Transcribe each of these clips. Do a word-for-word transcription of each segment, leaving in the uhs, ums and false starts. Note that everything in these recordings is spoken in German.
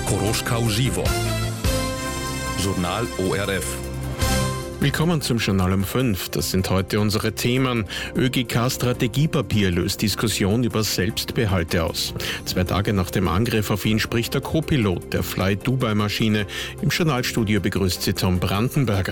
Koroschka Uživo. Journal O R F. Willkommen zum Journal um fünf. Das sind heute unsere Themen. Ö G K-Strategiepapier löst Diskussion über Selbstbehalte aus. Zwei Tage nach dem Angriff auf ihn spricht der Co-Pilot der Fly-Dubai-Maschine. Im Journalstudio begrüßt sie Tom Brandenberger.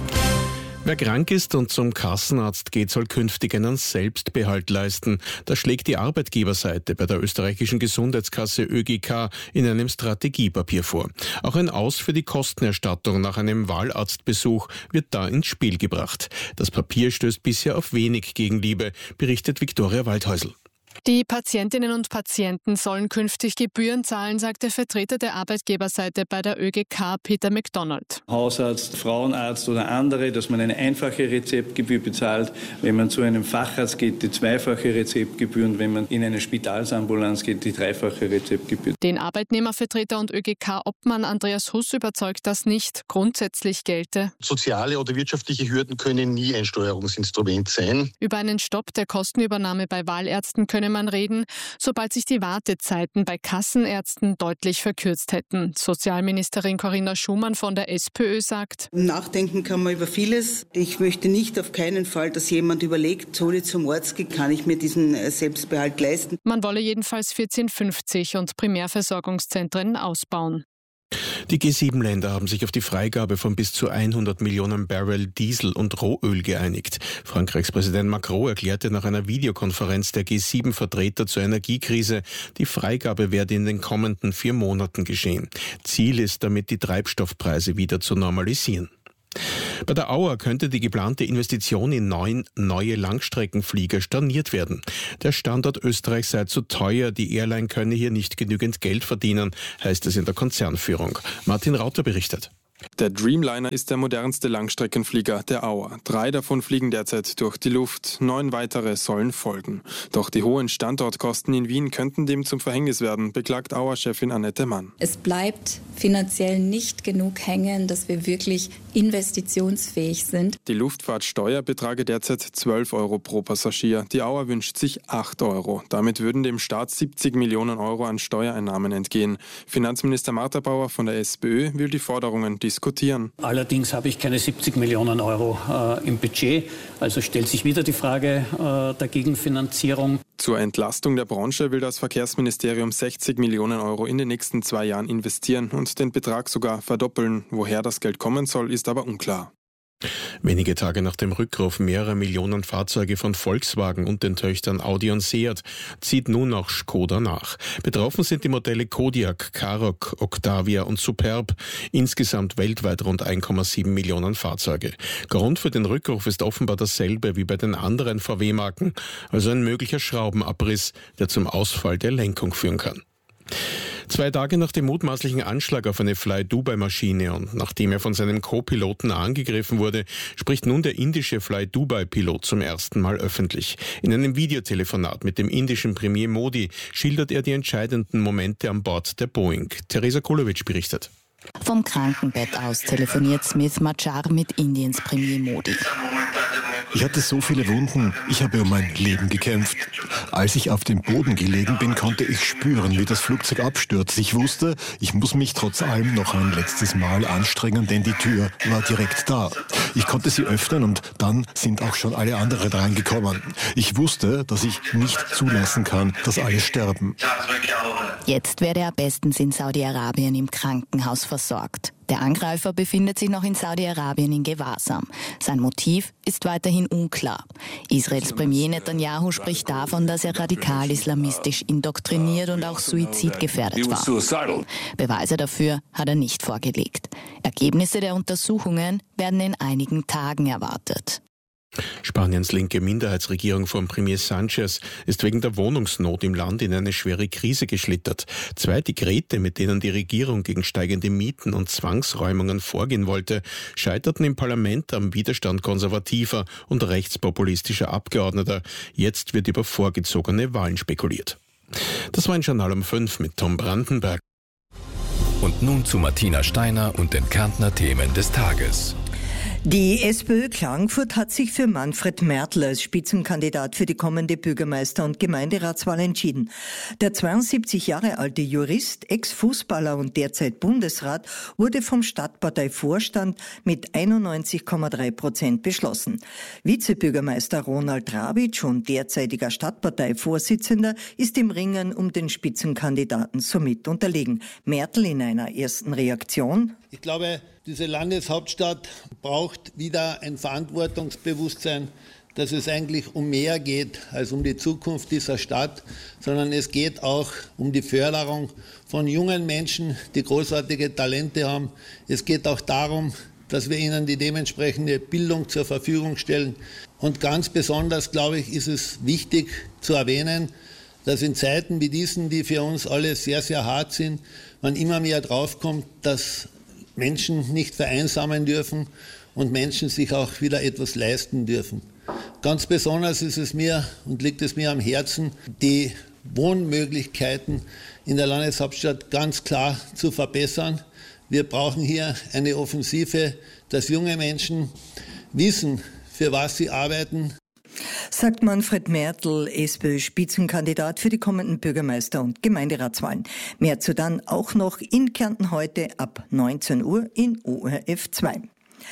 Wer krank ist und zum Kassenarzt geht, soll künftig einen Selbstbehalt leisten. Das schlägt die Arbeitgeberseite bei der österreichischen Gesundheitskasse Ö G K in einem Strategiepapier vor. Auch ein Aus für die Kostenerstattung nach einem Wahlarztbesuch wird da ins Spiel gebracht. Das Papier stößt bisher auf wenig Gegenliebe, berichtet Viktoria Waldhäusl. Die Patientinnen und Patienten sollen künftig Gebühren zahlen, sagt der Vertreter der Arbeitgeberseite bei der Ö G K, Peter McDonald. Hausarzt, Frauenarzt oder andere, dass man eine einfache Rezeptgebühr bezahlt. Wenn man zu einem Facharzt geht, die zweifache Rezeptgebühr, und wenn man in eine Spitalsambulanz geht, die dreifache Rezeptgebühr. Den Arbeitnehmervertreter und Ö G K-Obmann Andreas Huss überzeugt, dass nicht grundsätzlich gelte. Soziale oder wirtschaftliche Hürden können nie ein Steuerungsinstrument sein. Über einen Stopp der Kostenübernahme bei Wahlärzten könne man reden, sobald sich die Wartezeiten bei Kassenärzten deutlich verkürzt hätten. Sozialministerin Corinna Schumann von der SPÖ sagt: Nachdenken kann man über vieles. Ich möchte nicht auf keinen Fall, dass jemand überlegt, soll ich zum Arzt gehen, kann ich mir diesen Selbstbehalt leisten. Man wolle jedenfalls vierzehn fünfzig und Primärversorgungszentren ausbauen. Die G sieben Länder haben sich auf die Freigabe von bis zu hundert Millionen Barrel Diesel und Rohöl geeinigt. Frankreichs Präsident Macron erklärte nach einer Videokonferenz der G sieben Vertreter zur Energiekrise, die Freigabe werde in den kommenden vier Monaten geschehen. Ziel ist damit, die Treibstoffpreise wieder zu normalisieren. Bei der Auer könnte die geplante Investition in neun neue Langstreckenflieger storniert werden. Der Standort Österreich sei zu teuer, die Airline könne hier nicht genügend Geld verdienen, heißt es in der Konzernführung. Martin Rauter berichtet. Der Dreamliner ist der modernste Langstreckenflieger der Auer. Drei davon fliegen derzeit durch die Luft, neun weitere sollen folgen. Doch die hohen Standortkosten in Wien könnten dem zum Verhängnis werden, beklagt Auer-Chefin Annette Mann. Es bleibt finanziell nicht genug hängen, dass wir wirklich investitionsfähig sind. Die Luftfahrtsteuer betrage derzeit zwölf Euro pro Passagier. Die Auer wünscht sich acht Euro. Damit würden dem Staat siebzig Millionen Euro an Steuereinnahmen entgehen. Finanzminister Martha Bauer von der SPÖ will die Forderungen diskutieren. Allerdings habe ich keine siebzig Millionen Euro äh, im Budget. Also stellt sich wieder die Frage äh, der Gegenfinanzierung. Zur Entlastung der Branche will das Verkehrsministerium sechzig Millionen Euro in den nächsten zwei Jahren investieren und den Betrag sogar verdoppeln. Woher das Geld kommen soll, ist aber unklar. Wenige Tage nach dem Rückruf mehrerer Millionen Fahrzeuge von Volkswagen und den Töchtern Audi und Seat zieht nun auch Skoda nach. Betroffen sind die Modelle Kodiaq, Karoq, Octavia und Superb. Insgesamt weltweit rund eins Komma sieben Millionen Fahrzeuge. Grund für den Rückruf ist offenbar dasselbe wie bei den anderen V W-Marken, also ein möglicher Schraubenabriss, der zum Ausfall der Lenkung führen kann. Zwei Tage nach dem mutmaßlichen Anschlag auf eine Fly-Dubai-Maschine und nachdem er von seinem Co-Piloten angegriffen wurde, spricht nun der indische Fly-Dubai-Pilot zum ersten Mal öffentlich. In einem Videotelefonat mit dem indischen Premier Modi schildert er die entscheidenden Momente an Bord der Boeing. Teresa Kolovic berichtet. Vom Krankenbett aus telefoniert Smith Machar mit Indiens Premier Modi. Ich hatte so viele Wunden, ich habe um mein Leben gekämpft. Als ich auf dem Boden gelegen bin, konnte ich spüren, wie das Flugzeug abstürzt. Ich wusste, ich muss mich trotz allem noch ein letztes Mal anstrengen, denn die Tür war direkt da. Ich konnte sie öffnen und dann sind auch schon alle anderen reingekommen. Ich wusste, dass ich nicht zulassen kann, dass alle sterben. Jetzt werde er bestens in Saudi-Arabien im Krankenhaus versorgt. Der Angreifer befindet sich noch in Saudi-Arabien in Gewahrsam. Sein Motiv ist weiterhin unklar. Israels Premier Netanyahu spricht davon, dass er radikal-islamistisch indoktriniert und auch suizidgefährdet war. Beweise dafür hat er nicht vorgelegt. Ergebnisse der Untersuchungen werden in einigen Tagen erwartet. Spaniens linke Minderheitsregierung von Premier Sanchez ist wegen der Wohnungsnot im Land in eine schwere Krise geschlittert. Zwei Dekrete, mit denen die Regierung gegen steigende Mieten und Zwangsräumungen vorgehen wollte, scheiterten im Parlament am Widerstand konservativer und rechtspopulistischer Abgeordneter. Jetzt wird über vorgezogene Wahlen spekuliert. Das war ein Journal um fünf mit Tom Brandenberg. Und nun zu Martina Steiner und den Kärntner Themen des Tages. Die SPÖ Klagenfurt hat sich für Manfred Mertl als Spitzenkandidat für die kommende Bürgermeister- und Gemeinderatswahl entschieden. Der zweiundsiebzig Jahre alte Jurist, Ex-Fußballer und derzeit Bundesrat wurde vom Stadtparteivorstand mit einundneunzig Komma drei Prozent beschlossen. Vizebürgermeister Ronald Rabitsch und derzeitiger Stadtparteivorsitzender ist im Ringen um den Spitzenkandidaten somit unterlegen. Mertl in einer ersten Reaktion: Ich glaube, diese Landeshauptstadt braucht wieder ein Verantwortungsbewusstsein, dass es eigentlich um mehr geht als um die Zukunft dieser Stadt, sondern es geht auch um die Förderung von jungen Menschen, die großartige Talente haben. Es geht auch darum, dass wir ihnen die dementsprechende Bildung zur Verfügung stellen. Und ganz besonders, glaube ich, ist es wichtig zu erwähnen, dass in Zeiten wie diesen, die für uns alle sehr, sehr hart sind, man immer mehr draufkommt, dass Menschen nicht vereinsamen dürfen und Menschen sich auch wieder etwas leisten dürfen. Ganz besonders ist es mir und liegt es mir am Herzen, die Wohnmöglichkeiten in der Landeshauptstadt ganz klar zu verbessern. Wir brauchen hier eine Offensive, dass junge Menschen wissen, für was sie arbeiten. Sagt Manfred Mertl, SPÖ-Spitzenkandidat für die kommenden Bürgermeister- und Gemeinderatswahlen. Mehr zu dann auch noch in Kärnten heute ab neunzehn Uhr in O R F zwei.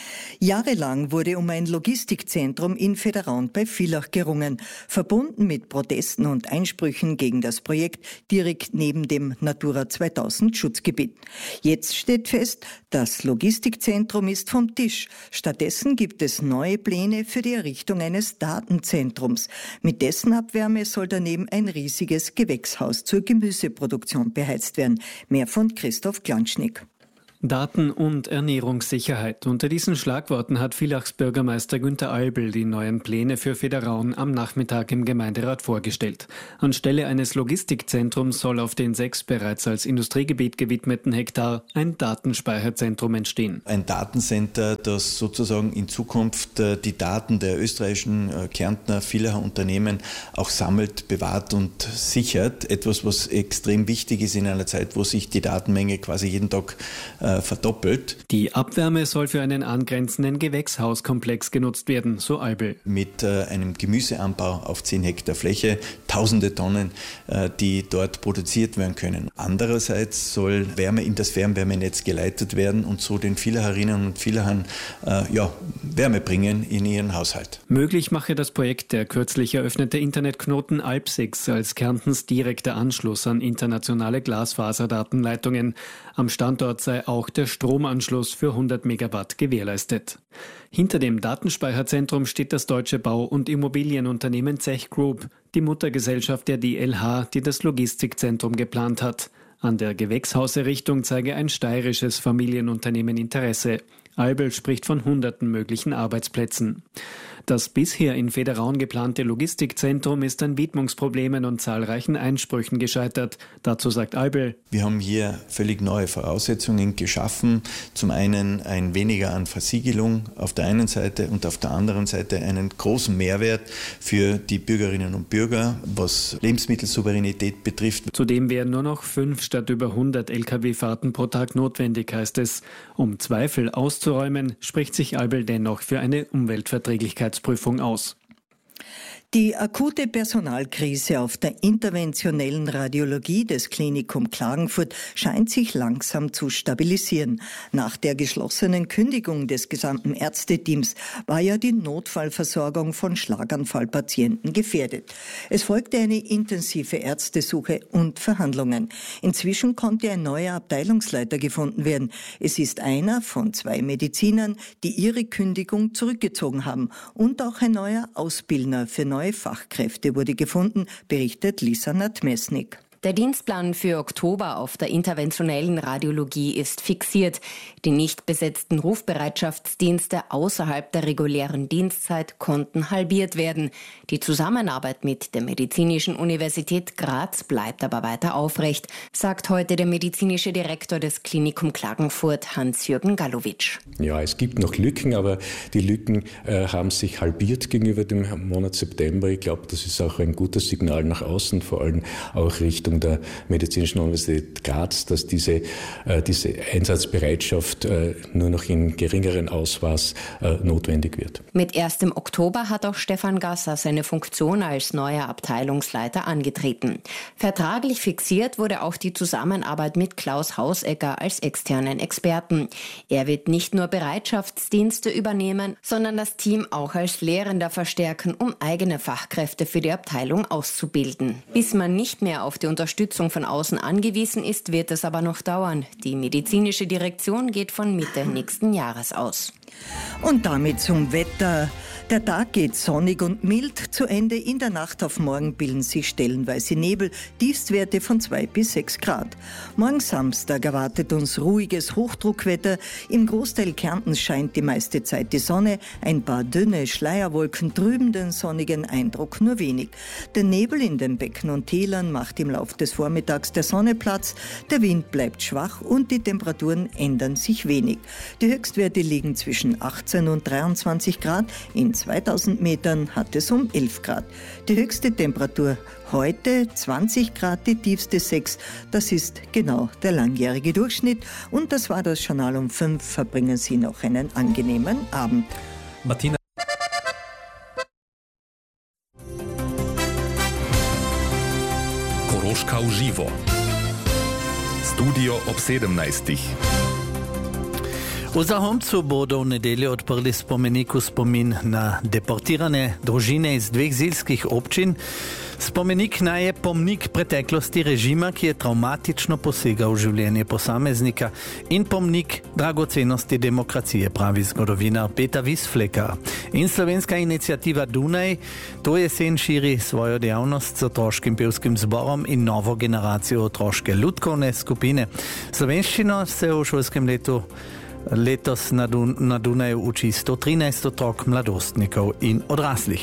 Jahrelang wurde um ein Logistikzentrum in Federaun bei Villach gerungen, verbunden mit Protesten und Einsprüchen gegen das Projekt direkt neben dem Natura zweitausend Schutzgebiet. Jetzt steht fest, das Logistikzentrum ist vom Tisch. Stattdessen gibt es neue Pläne für die Errichtung eines Datenzentrums. Mit dessen Abwärme soll daneben ein riesiges Gewächshaus zur Gemüseproduktion beheizt werden. Mehr von Christoph Klanschnik. Daten- und Ernährungssicherheit. Unter diesen Schlagworten hat Villachs Bürgermeister Günther Albel die neuen Pläne für Federaun am Nachmittag im Gemeinderat vorgestellt. Anstelle eines Logistikzentrums soll auf den sechs bereits als Industriegebiet gewidmeten Hektar ein Datenspeicherzentrum entstehen. Ein Datencenter, das sozusagen in Zukunft die Daten der österreichischen Kärntner Villacher Unternehmen auch sammelt, bewahrt und sichert. Etwas, was extrem wichtig ist in einer Zeit, wo sich die Datenmenge quasi jeden Tag verdoppelt. Die Abwärme soll für einen angrenzenden Gewächshauskomplex genutzt werden, so Albel. Mit äh, einem Gemüseanbau auf zehn Hektar Fläche, tausende Tonnen, äh, die dort produziert werden können. Andererseits soll Wärme in das Fernwärmenetz geleitet werden und so den Villacherinnen und Villachern äh, ja, Wärme bringen in ihren Haushalt. Möglich mache das Projekt der kürzlich eröffnete Internetknoten Alpsix als Kärntens direkter Anschluss an internationale Glasfaserdatenleitungen. Am Standort sei auch der Stromanschluss für hundert Megawatt gewährleistet. Hinter dem Datenspeicherzentrum steht das deutsche Bau- und Immobilienunternehmen Zech Group, die Muttergesellschaft der D L H, die das Logistikzentrum geplant hat. An der Gewächshauserrichtung zeige ein steirisches Familienunternehmen Interesse. Albel spricht von hunderten möglichen Arbeitsplätzen. Das bisher in Federaun geplante Logistikzentrum ist an Widmungsproblemen und zahlreichen Einsprüchen gescheitert. Dazu sagt Albel: Wir haben hier völlig neue Voraussetzungen geschaffen. Zum einen ein weniger an Versiegelung auf der einen Seite und auf der anderen Seite einen großen Mehrwert für die Bürgerinnen und Bürger, was Lebensmittelsouveränität betrifft. Zudem wären nur noch fünf statt über hundert L K W-Fahrten pro Tag notwendig, heißt es. Um Zweifel auszuräumen, spricht sich Albel dennoch für eine Umweltverträglichkeitsprüfung aus. Die akute Personalkrise auf der interventionellen Radiologie des Klinikum Klagenfurt scheint sich langsam zu stabilisieren. Nach der geschlossenen Kündigung des gesamten Ärzteteams war ja die Notfallversorgung von Schlaganfallpatienten gefährdet. Es folgte eine intensive Ärztesuche und Verhandlungen. Inzwischen konnte ein neuer Abteilungsleiter gefunden werden. Es ist einer von zwei Medizinern, die ihre Kündigung zurückgezogen haben, und auch ein neuer Ausbildner für neue Neue Fachkräfte wurde gefunden, berichtet Lisa Nadmesnik. Der Dienstplan für Oktober auf der interventionellen Radiologie ist fixiert. Die nicht besetzten Rufbereitschaftsdienste außerhalb der regulären Dienstzeit konnten halbiert werden. Die Zusammenarbeit mit der Medizinischen Universität Graz bleibt aber weiter aufrecht, sagt heute der medizinische Direktor des Klinikum Klagenfurt, Hans-Jürgen Gallowitsch. Ja, es gibt noch Lücken, aber die Lücken äh, haben sich halbiert gegenüber dem Monat September. Ich glaube, das ist auch ein gutes Signal nach außen, vor allem auch Richtung Leitung der Medizinischen Universität Graz, dass diese, diese Einsatzbereitschaft nur noch in geringeren Ausmaß notwendig wird. Mit erstem Oktober hat auch Stefan Gasser seine Funktion als neuer Abteilungsleiter angetreten. Vertraglich fixiert wurde auch die Zusammenarbeit mit Klaus Hausegger als externen Experten. Er wird nicht nur Bereitschaftsdienste übernehmen, sondern das Team auch als Lehrender verstärken, um eigene Fachkräfte für die Abteilung auszubilden. Bis man nicht mehr auf die Unterstützung von außen angewiesen ist, wird es aber noch dauern. Die medizinische Direktion geht von Mitte nächsten Jahres aus. Und damit zum Wetter. Der Tag geht sonnig und mild zu Ende. In der Nacht auf morgen bilden sich stellenweise Nebel, Tiefstwerte von zwei bis sechs Grad. Morgen Samstag erwartet uns ruhiges Hochdruckwetter. Im Großteil Kärntens scheint die meiste Zeit die Sonne. Ein paar dünne Schleierwolken trüben den sonnigen Eindruck nur wenig. Der Nebel in den Becken und Tälern macht im Laufe des Vormittags der Sonne Platz. Der Wind bleibt schwach und die Temperaturen ändern sich wenig. Die Höchstwerte liegen zwischen achtzehn und dreiundzwanzig Grad. In zweitausend Metern hat es um elf Grad. Die höchste Temperatur heute zwanzig Grad, die tiefste sechs. Das ist genau der langjährige Durchschnitt. Und das war das Journal um fünf. Verbringen Sie noch einen angenehmen Abend. Martina. Koroška uživo. Studio ob sedemnajstih. U Zahomcu bodo v nedeljo odprli spomeniku spomin na deportirane družine iz dveh zilskih občin. Spomenik naj je pomnik preteklosti režima, ki je travmatično posegal v življenje posameznika, in pomnik dragocenosti demokracije, pravi zgodovinar Peter Visflecker. In slovenska iniciativa Dunaj to jesen širi svojo dejavnost z otroškim pevskim zborom in novo generacijo otroške lutkovne skupine. Slovenščino se v šolskem letu letos na, Dun- na Dunaju uči sto trinajst otrok, mladostnikov in odraslih.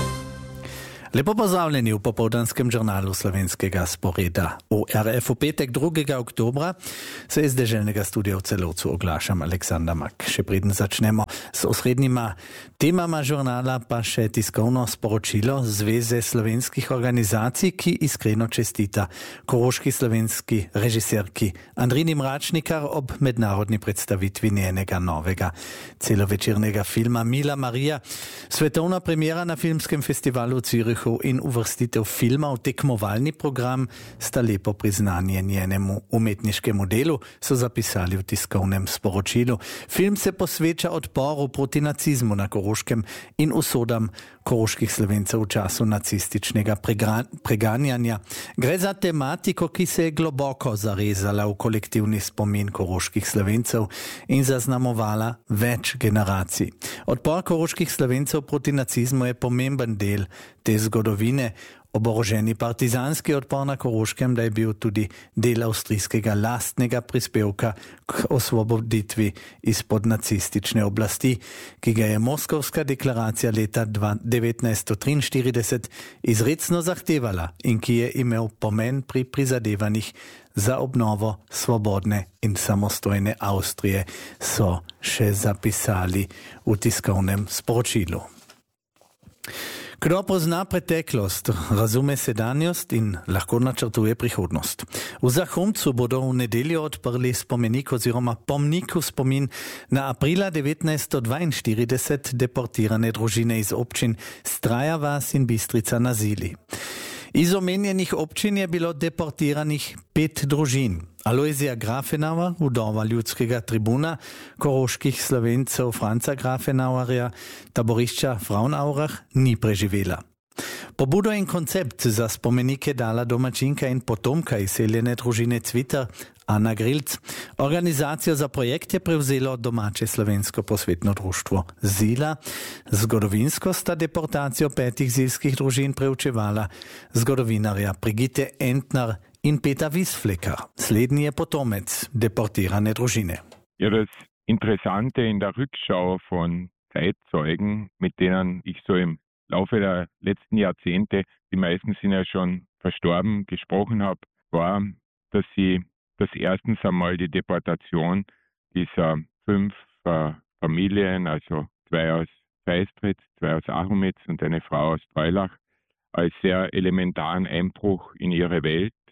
Lepo pozdravljeni v popoldanskem žurnalu slovenskega sporeda. V R F v petek drugega oktobra se iz deželnega studia v Celovcu oglašam Aleksandar Mak. Še preden začnemo s osrednjima temama žurnala, pa še tiskovno sporočilo Zveze slovenskih organizacij, ki iskreno čestita koroški slovenski režiserki Andrini Mračnikar ob mednarodni predstavitvi njenega novega celovečernega filma Mila Marija. Svetovna premiera na filmskem festivalu v Zürichu in uvrstitev filma v tekmovalni program sta lepo priznanje njenemu umetniškemu delu, so zapisali v tiskovnem sporočilu. Film se posveča odporu proti nacizmu na Koroškem in usodam koroških Slovencev v času nacističnega preganjanja. Gre za tematiko, ki se je globoko zarezala v kolektivni spomin koroških Slovencev in zaznamovala več generacij. Odpor koroških Slovencev proti nacizmu je pomemben del te zgodovine. Oboroženi partizanski odpor na Koroškem, da je bil tudi del avstrijskega lastnega prispevka k osvoboditvi izpod nacistične oblasti, ki ga je Moskovska deklaracija leta devetnajststo triinštirideset izrecno zahtevala in ki je imel pomen pri prizadevanjih za obnovo svobodne in samostojne Avstrije, so še zapisali v tiskovnem sporočilu. Kdo pozna preteklost, razume sedanjost in lahko načrtuje prihodnost. V Zahomcu bodo v nedeljo odprli spomenik oziroma pomnik v spomin na aprila devetnajststo dvainštirideset deportirane družine iz občin Straja vas in Bistrica na Zili. Iz omenjenih občin je bilo deportiranih pet družin. Alojzija Grafenauer, vdova ljudskega tribuna, koroških Slovencev Franca Grafenauerja, taborišča Frauenaurach, ni preživela. Pobudo in koncept za spomenike dala domačinka in potomka izseljene družine Cviter, Ana Grilc. Organizacijo za projekt je prevzelo domače slovensko posvetno društvo Zila. Zgodovinsko sta deportacijo petih zilskih družin preučevala zgodovinarja Brigitte Entner in Peter Visflecker. Slednji je potomec deportirane družine. Ja, das Interessante in der Rückschau von Zeitzeugen, mit denen ich so im Laufe der letzten Jahrzehnte, die meisten sind ja schon verstorben, gesprochen habe, war, dass sie dass erstens einmal die Deportation dieser fünf äh, Familien, also zwei aus Feistritz, zwei aus Achumitz und eine Frau aus Treulach, als sehr elementaren Einbruch in ihre Welt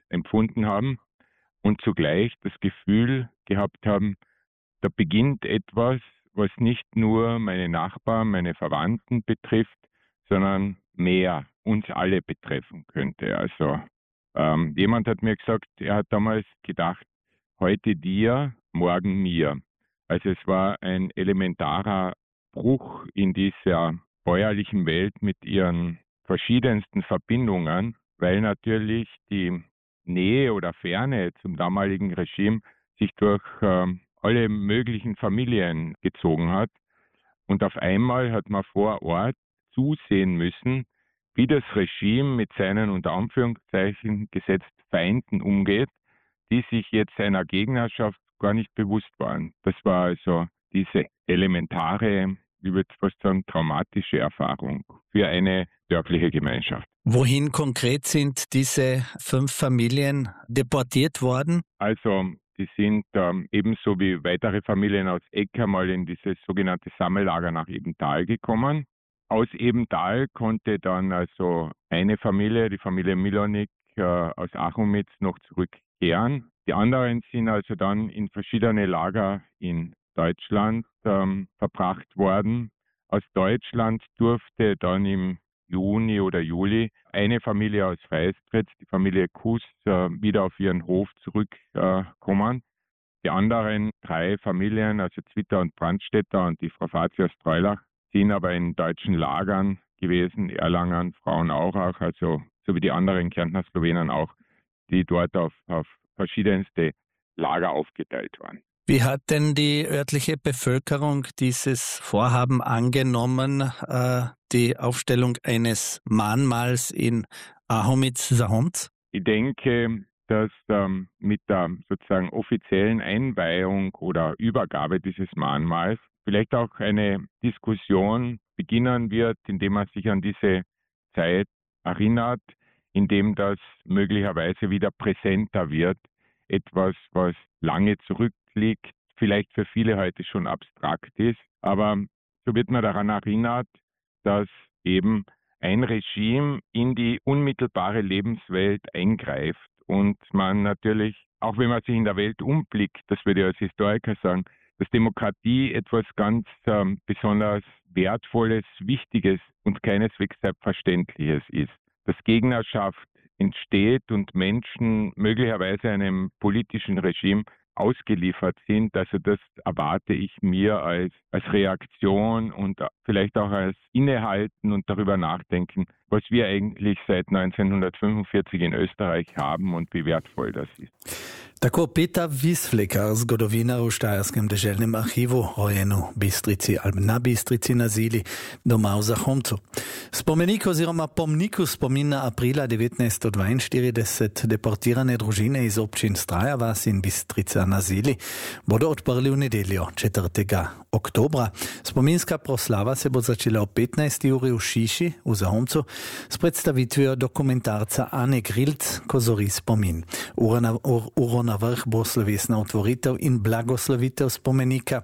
empfunden haben und zugleich das Gefühl gehabt haben, da beginnt etwas, was nicht nur meine Nachbarn, meine Verwandten betrifft, sondern mehr uns alle betreffen könnte. Also ähm, jemand hat mir gesagt, er hat damals gedacht, heute dir, morgen mir. Also es war ein elementarer Bruch in dieser bäuerlichen Welt mit ihren verschiedensten Verbindungen, weil natürlich die Nähe oder Ferne zum damaligen Regime sich durch ähm, alle möglichen Familien gezogen hat. Und auf einmal hat man vor Ort zusehen müssen, wie das Regime mit seinen unter Anführungszeichen gesetzt Feinden umgeht, die sich jetzt seiner Gegnerschaft gar nicht bewusst waren. Das war also diese elementare, ich würde fast sagen, traumatische Erfahrung für eine dörfliche Gemeinschaft. Wohin konkret sind diese fünf Familien deportiert worden? Also die sind ähm, ebenso wie weitere Familien aus Ecker mal in dieses sogenannte Sammellager nach Ebenthal gekommen. Aus Ebenthal konnte dann also eine Familie, die Familie Milonik äh, aus Achumitz, noch zurückkehren. Die anderen sind also dann in verschiedene Lager in Deutschland ähm, verbracht worden. Aus Deutschland durfte dann im Juni oder Juli eine Familie aus Feistritz, die Familie Kuss, äh, wieder auf ihren Hof zurückkommen. Äh, die anderen drei Familien, also Zwitter und Brandstätter und die Frau Fazi aus Treulach, sind aber in deutschen Lagern gewesen, Erlangen, Frauenaurach, also so wie die anderen Kärntner Slowenen auch, die dort auf, auf verschiedenste Lager aufgeteilt waren. Wie hat denn die örtliche Bevölkerung dieses Vorhaben angenommen, äh, die Aufstellung eines Mahnmals in Achumitz-Sahomz? Ich denke, dass ähm, mit der sozusagen offiziellen Einweihung oder Übergabe dieses Mahnmals vielleicht auch eine Diskussion beginnen wird, indem man sich an diese Zeit erinnert, indem das möglicherweise wieder präsenter wird. Etwas, was lange zurückliegt, vielleicht für viele heute schon abstrakt ist. Aber so wird man daran erinnert, dass eben ein Regime in die unmittelbare Lebenswelt eingreift und man natürlich, auch wenn man sich in der Welt umblickt, das würde ich als Historiker sagen, dass Demokratie etwas ganz ähm, besonders Wertvolles, Wichtiges und keineswegs Selbstverständliches ist. Dass Gegnerschaft entsteht und Menschen möglicherweise einem politischen Regime ausgeliefert sind. Also das erwarte ich mir als, als Reaktion und vielleicht auch als Innehalten und darüber nachdenken, was wir eigentlich seit neunzehnhundertfünfundvierzig in Österreich haben und wie wertvoll das ist. Tako Peter Visfleka, zgodovina u Štajerskem deželnem arhivu rojeno Bistrici, ali na Bistrici na Zili, doma v Zahomcu. Spomenik oziroma pomnik spomina aprila devetnajststo dvainštirideset deportirane družine iz občin Straja vas in Bistrica na Zili bodo odprli v nedeljo četrtega oktobra. Spominska proslava se bo začela ob petnajsti uri v Šiši v Zahomcu s predstavitvijo dokumentarca Ane Grilc, ko zori spomin. Ura na, ur, uro na vrh bo slovesna otvoritev in blagoslovitev spomenika.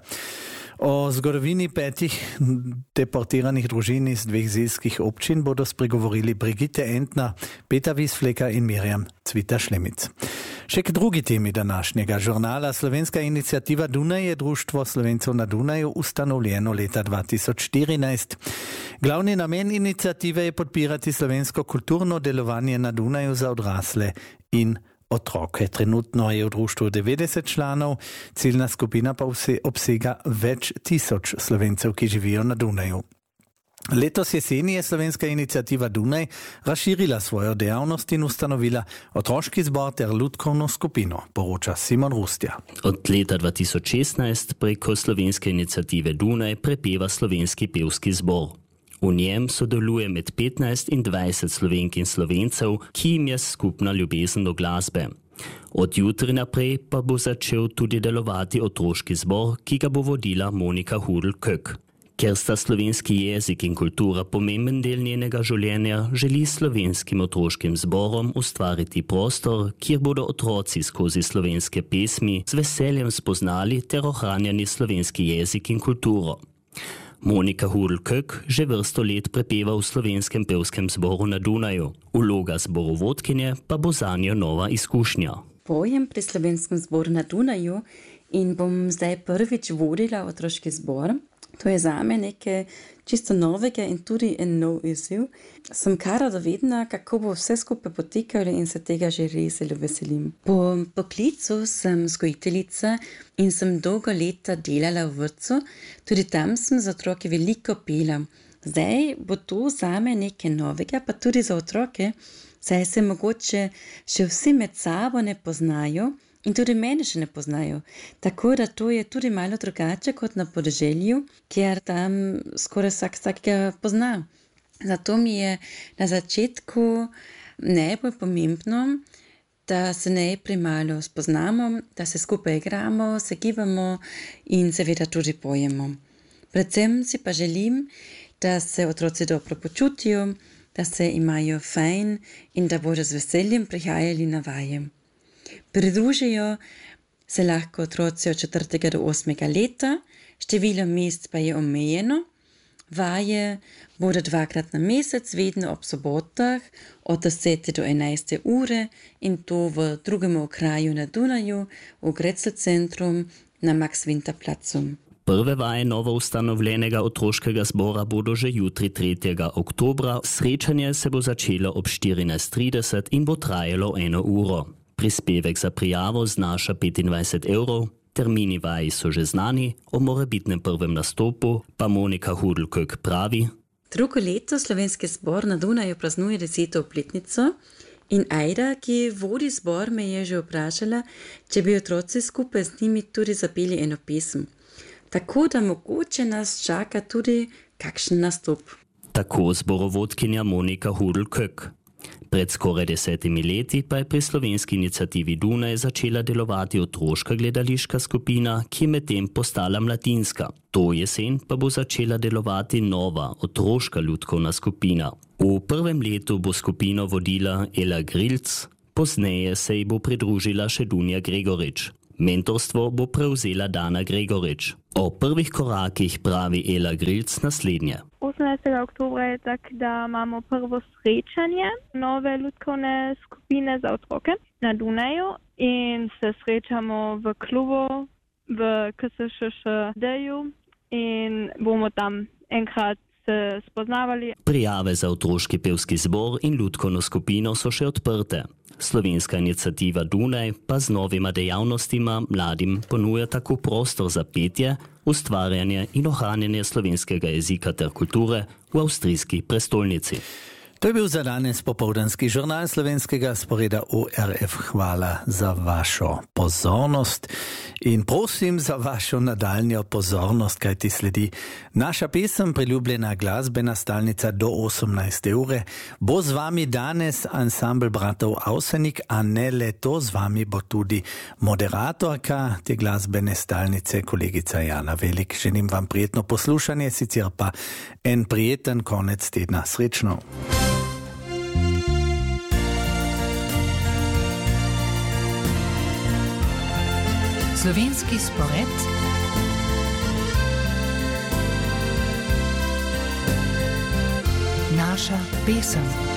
O zgodovini petih deportiranih družin iz dveh zilskih občin bodo spregovorili Brigitte Entner, Peter Visfleka in Mirjam Cvita-Šlemic. Še k drugi temi današnjega žurnala. Slovenska inicijativa Dunaj je Društvo Slovencev na Dunaju ustanovljeno leta dva tisoč štirinajst. Glavni namen inicijative je podpirati slovensko kulturno delovanje na Dunaju za odrasle in otroke. Trenutno je v društvu devetdeset članov, ciljna skupina pa obsega več tisoč Slovencev, ki živijo na Dunaju. Letos jeseni je slovenska inicijativa Dunaj razširila svojo dejavnost in ustanovila otroški zbor ter lutkovno skupino, poroča Simon Rustja. Od leta dva tisoč šestnajst preko slovenske inicijative Dunaj prepeva slovenski pevski zbor. V njem sodeluje med petnajst in dvajset Slovenk in Slovencev, ki jim je skupna ljubezen do glasbe. Od jutri naprej pa bo začel tudi delovati otroški zbor, ki ga bo vodila Monika Hudl-Kök. Ker sta slovenski jezik in kultura pomemben del njenega življenja, želi slovenskim otroškim zborom ustvariti prostor, kjer bodo otroci skozi slovenske pesmi z veseljem spoznali ter ohranjali slovenski jezik in kulturo. Monika Hudl-Kök že vrsto let prepeva v slovenskem pevskem zboru na Dunaju. Vloga zborovodkinje pa bo zanjo nova izkušnja. Pojem pri slovenskem zboru na Dunaju in bom zdaj prvič vodila otroški zbor. To je zame nekaj čisto novega in tudi en nov izziv. Sem kar radovedna, kako bo vse skupaj potekalo in se tega že res zelo veselim. Po poklicu sem vzgojiteljica in sem dolgo leta delala v vrtcu. Tudi tam sem za otroke veliko pela. Zdaj bo to zame nekaj novega, pa tudi za otroke, saj se mogoče še vsi med sabo ne poznajo in tudi mene še ne poznajo. Tako da to je tudi malo drugače kot na podeželju, kjer tam skoraj vsak vsakega pozna. Zato mi je na začetku najbolj pomembno, da se najprej malo spoznamo, da se skupaj igramo, se gibamo in seveda tudi pojemo. Predvsem si pa želim, da se otroci dobro počutijo, da se imajo fajn in da bodo z veseljem prihajali na vaje. Pridružijo se lahko otroci od četrtega do osmega leta, število mest pa je omejeno. Vaje bodo dvakrat na mesec, vedno ob sobotah od desete do enajste ure in to v drugem okraju na Dunaju, v Grätzl centrum na Max-Winter-placu. Prve vaje novo ustanovljenega otroškega zbora bodo že jutri tretjega oktobra. Srečanje se bo začelo ob štirinajst trideset in bo trajalo eno uro. Prispevek za prijavo znaša petindvajset evrov, termini vaji so že znani, o morebitnem prvem nastopu pa Monika Hudl-Kök pravi. Drugo leto slovenski zbor na Dunaju praznuje deseto obletnico in Ajda, ki vodi zbor, me je že vprašala, če bi otroci skupaj z njimi tudi zapeli eno pesem. Tako da mogoče nas čaka tudi kakšen nastop. Tako zborovodkinja Monika Hudl-Kök. Pred skoraj desetimi leti pa je pri slovenski iniciativi Dunaj začela delovati otroška gledališka skupina, ki je medtem postala mladinska. To jesen pa bo začela delovati nova otroška ljudkovna skupina. V prvem letu bo skupino vodila Ela Grilc, pozneje se ji bo pridružila še Dunja Gregorič. Mentorstvo bo prevzela Dana Gregorič. O prvih korakih pravi Ela Grilc naslednje. osemnajstega oktobra je tak, da imamo prvo srečanje nove ljudkovne skupine za otroke na Dunaju in se srečamo v klubu v K S Š Š D-ju in bomo tam enkrat se spoznavali. Prijave za otroški pevski zbor in ljudkovno skupino so še odprte. Slovenska iniciativa Dunaj pa z novima dejavnostima mladim ponuja tako prostor za petje, ustvarjanje in ohranjanje slovenskega jezika ter kulture v avstrijski prestolnici. To je bil za danes popoldanski žurnal slovenskega sporeda O R F. Hvala za vašo pozornost in prosim za vašo nadaljnjo pozornost, kaj ti sledi. Naša pesem, priljubljena glasbena stalnica do osemnajste ure, bo z vami danes ansambl bratov Avsenik, a ne le to, z vami bo tudi moderatorka te glasbene stalnice, kolegica Jana Velik. Želim vam prijetno poslušanje, sicer pa en prijeten konec tedna. Srečno! Slovenski spored. Naša pesem.